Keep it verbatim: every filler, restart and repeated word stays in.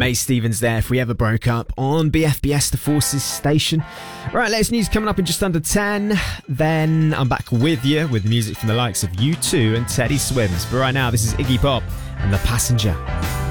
May Stevens there, If We Ever Broke Up, on B F B S The Forces station. Right, latest news coming up in just under ten. Then I'm back with you with music from the likes of U two and Teddy Swims. But right now, this is Iggy Pop and The Passenger.